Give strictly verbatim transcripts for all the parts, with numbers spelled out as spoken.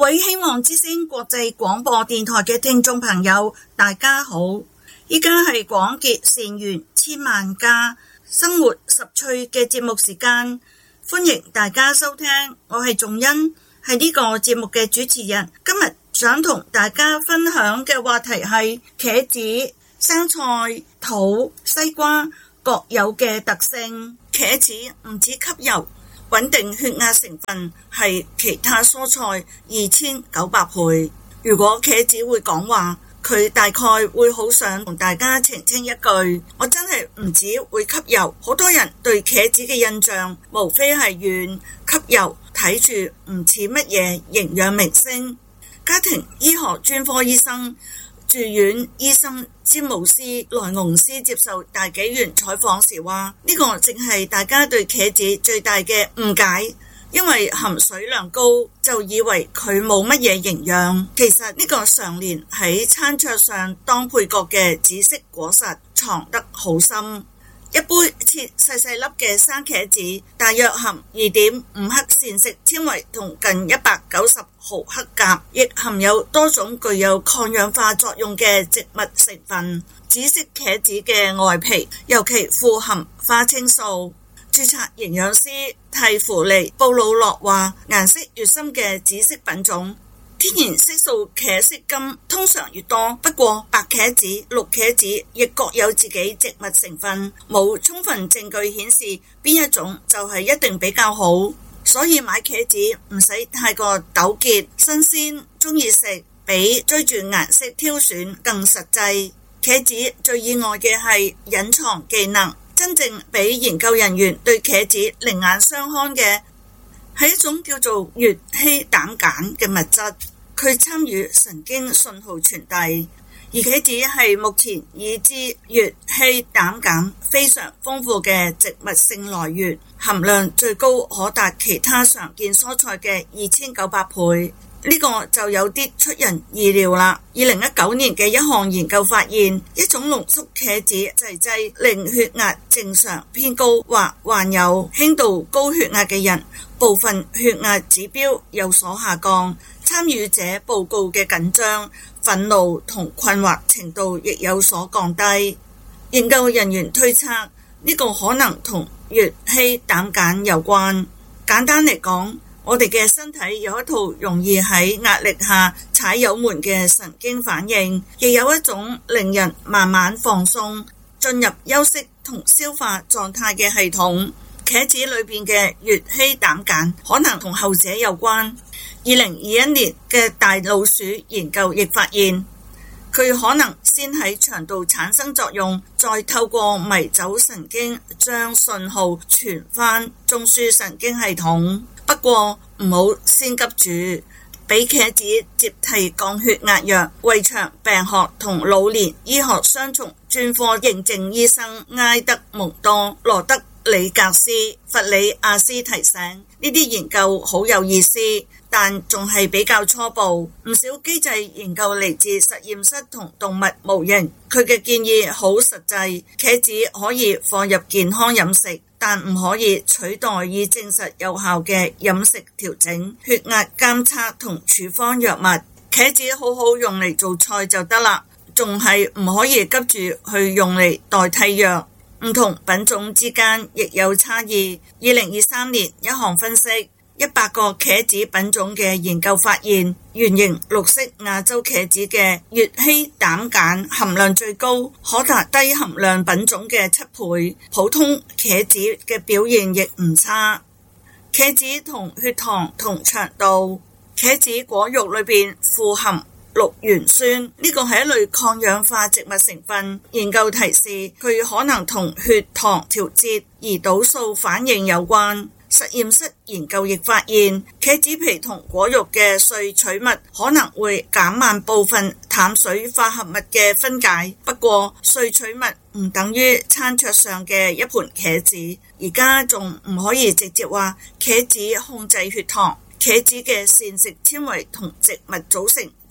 位希望之聲國際廣播電台嘅聽眾朋友，大家好！依家係廣結善緣千萬家生活十趣嘅節目時間，歡迎大家收聽。我係仲恩，係呢個節目嘅主持人。今日想同大家分享嘅話題係茄子、生菜、桃、西瓜各有嘅特性。茄子唔止吸油，穩定血壓成分係其他蔬菜二千九百倍。如果茄子會講話，佢大概會好想同大家澄清一句，我真係唔止會吸油。好多人對茄子嘅印象無非係軟吸油，睇住唔似乜嘢營養明星。家庭醫學專科醫生、住院醫生詹姆斯萊昂斯接受大紀元採訪時話，呢個正係大家對茄子最大嘅誤解，因為含水量高就以為佢冇乜嘢營養。其實呢個常年喺餐桌上當配角嘅紫色果實藏得好深。一杯切細細粒嘅生茄子大約含二點五克膳食纖維同近一百九十毫克鉀，亦含有多種具有抗氧化作用嘅植物成分。紫色茄子嘅外皮尤其富含花青素。註冊營養師蒂芙尼布魯諾話，顏色越深嘅紫色品種，天然色素茄色苷通常越多。不過白茄子、綠茄子亦各有自己植物成分，冇充分證據顯示邊一種就係一定比較好。所以買茄子唔使太過糾結，新鮮中意食比追住顏色挑選更實際。茄子最意外嘅係隱藏技能，真正俾研究人員對茄子另眼相看嘅係一種叫做乙醯膽鹼嘅物質，佢參與神經信號傳遞。而茄子係目前已知乙醯膽鹼非常豐富嘅植物性來源，含量最高可達其他常見蔬菜嘅二千九百倍。呢個就有啲出人意料啦。二零一九年嘅一項研究發現，一種濃縮茄子製劑令血壓正常偏高或患有輕度高血壓嘅人，部分血壓指標有所下降。參與者報告嘅緊張、憤怒同困惑程度亦有所降低。研究人員推測呢個可能同乙醯膽鹼有關。簡單嚟講，我哋嘅身體有一套容易喺壓力下踩油門嘅神經反應，亦有一種令人慢慢放鬆、進入休息同消化狀態嘅系統。茄子裏邊嘅乙醯膽鹼可能同後者有關。二零二一年嘅大老鼠研究亦發現，佢可能先喺腸道產生作用，再透過迷走神經將信號傳返中樞神經系統。不過唔好先急住俾茄子接替降血壓藥。胃腸病學同老年醫學雙重專科認證醫生埃德蒙多羅德里格斯弗里亞斯提醒，呢啲研究好有意思，但仲係比較初步。唔少機制研究嚟自實驗室同動物模型。佢嘅建議好實際，茄子可以放入健康飲食，但唔可以取代已證實有效嘅飲食調整、血壓監測同處方藥物。茄子好好用嚟做菜就得啦，仲係唔可以急住去用嚟代替藥。唔同品種之間亦有差異。二零二三年一項分析一百個茄子品種嘅研究發現，圓形綠色亞洲茄子嘅乙醯膽鹼含量最高，可達低含量品種嘅七倍。普通茄子嘅表現亦唔差。茄子同血糖同腸道。茄子果肉裏邊富含綠原酸，呢個係一類抗氧化植物成分。研究提示佢可能同血糖調節、胰島素反應有關。實驗室研究亦發現，茄子皮同果肉嘅萃取物可能會減慢部分淡水化合物嘅分解。不過萃取物唔等於餐桌上嘅一盤茄子。而家仲唔可以直接話茄子控制血糖。茄子嘅膳食纖維同植物組成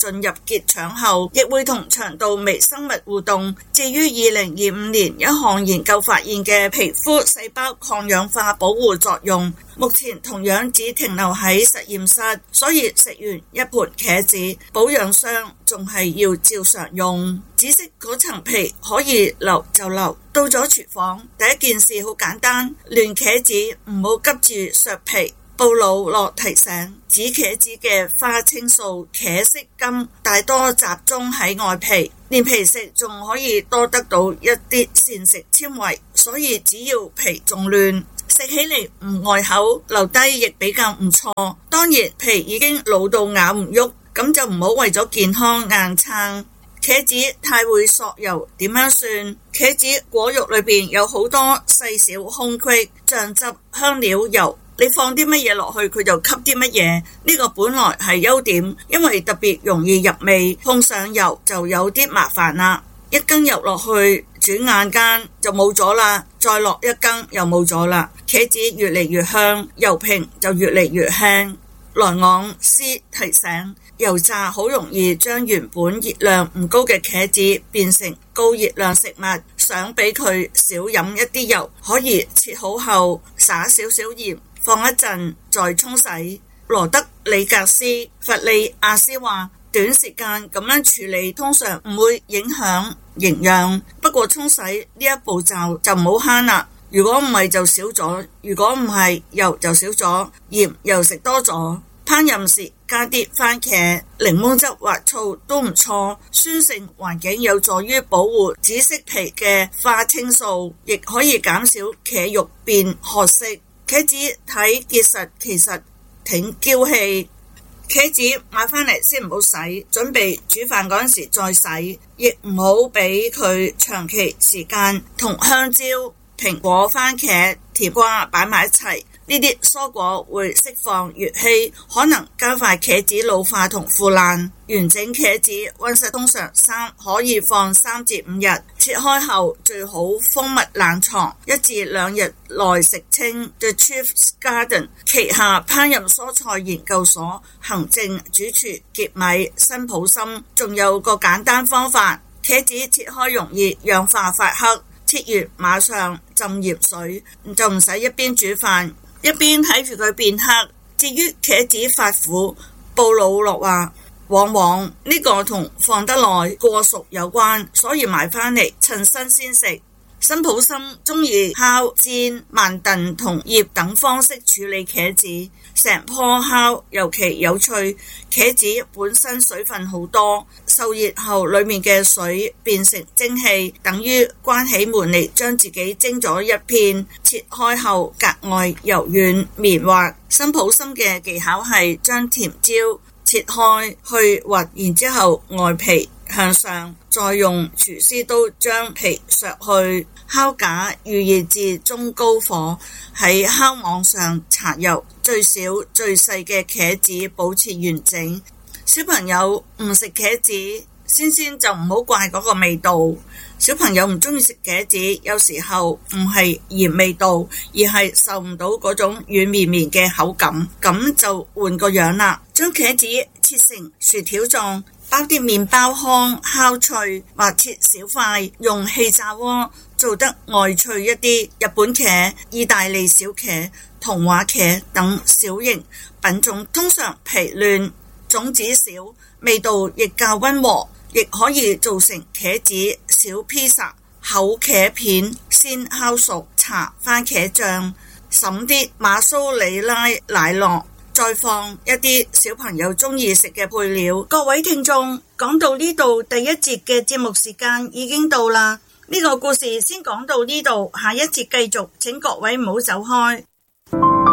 進入結腸後，亦會同腸道微生物互動。至於二零二五年一項研究發現嘅皮膚細胞抗氧化保護作用，目前同樣只停留喺實驗室，所以食完一盤茄子，保養霜仲係要照常用。紫色嗰層皮可以留就留。到咗廚房，第一件事好簡單，亂茄子唔好急住削皮。布魯諾提醒，紫茄子嘅花青素茄色苷大多集中喺外皮，連皮食仲可以多得到一啲膳食纖維，所以只要皮仲嫩，食起嚟唔礙口，留低亦比較唔錯。當然皮已經老到咬唔喐，咁就唔好為咗健康硬撐。茄子太會索油，點樣算？茄子果肉裏邊有好多細小空隙，醬汁、香料、油，你放啲乜嘢落去，佢就吸啲乜嘢。呢個本來係優點，因為特別容易入味。碰上油就有啲麻煩啦，一羹油落去，轉眼間就冇咗啦，再落一羹又冇咗啦。茄子越嚟越香，油瓶就越嚟越輕。萊昂斯提醒，油炸好容易將原本熱量唔高嘅茄子變成高熱量食物。想俾佢少飲一啲油，可以切好後灑少少鹽，放一陣再沖洗。羅德里格斯弗利亞斯話，短時間咁樣處理通常唔會影響營養，不過沖洗呢一步驟就唔好慳啦。如果唔係就少咗，如果唔係油就少咗，鹽又食多咗。烹飪時加啲番茄、檸檬汁或醋都唔錯，酸性環境有助於保護紫色皮嘅花青素，亦可以減少茄肉變褐色。茄子睇結實，其實挺嬌氣。茄子買返嚟先唔好洗，準備煮飯嗰陣時再洗，亦唔好俾佢長期時間同香蕉、蘋果、番茄、甜瓜擺埋一齊。呢啲蔬果會釋放乙烯，可能加快茄子老化同腐爛。完整茄子溫室通常三可以放三至五日，切開後最好封密冷藏，一至兩日內食清。The Chief's Garden 旗下烹飪蔬菜研究所行政主廚傑米辛普森仲有個簡單方法，茄子切開容易氧化發黑，切完馬上浸鹽水，就唔使一邊煮飯一邊睇住佢變黑。至於茄子發苦，布魯諾話往往呢個同放得耐過熟有關，所以買返嚟趁新鮮食。辛普森鍾意烤、煎、慢燉同醃等方式處理茄子，成棵烤尤其有趣。茄子本身水分好多，受熱後裏面嘅水變成蒸汽，等於關起門嚟將自己蒸咗一片，切開後格外柔軟綿滑。辛普森嘅技巧係將甜椒切開去核，然之後外皮向上，再用廚師刀將皮削去。烤架預熱至中高火，喺烤網上搽油，最小最細嘅茄子保持完整。小朋友唔食茄子，先先就唔好怪嗰個味道。小朋友唔中意食茄子，有時候唔係嫌味道，而係受唔到嗰種軟綿綿嘅口感，咁就換個樣啦。將茄子切成薯條狀，包啲麵包糠烤脆，或切小塊，用氣炸鍋做得外脆一啲。日本茄、意大利小茄、童話茄等小型品種通常皮嫩，種子少，味道亦較溫和，亦可以做成茄子小披薩。厚茄片先烤熟，搽番茄醬，滲啲馬蘇里拉奶酪，再放一啲小朋友鍾意食嘅配料。各位聽眾，講到呢度，第一節嘅節目時間已經到啦。呢個故事先講到呢度，下一節繼續，請各位唔好走開。